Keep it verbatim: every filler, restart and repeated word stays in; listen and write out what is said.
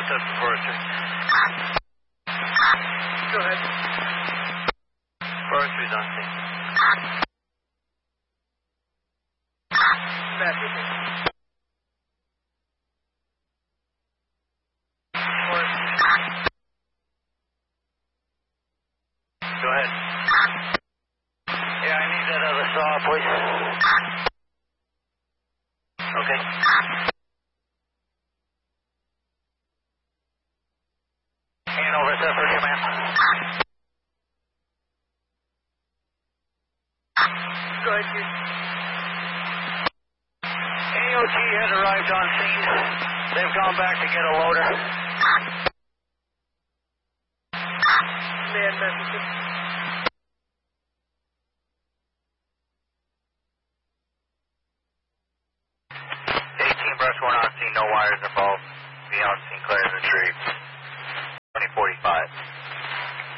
Northwest for forestry. Go ahead. Forestry's on scene. Matthew. Forestry. Go ahead. Yeah, I need that other saw, please. Okay. Hanover, is that for you, ma'am? Go ahead, Chief. A O T has arrived on scene. They've gone back to get a loader. Man messages. eighteen brush one on scene, no wires involved. Be on scene, clear as retrieved.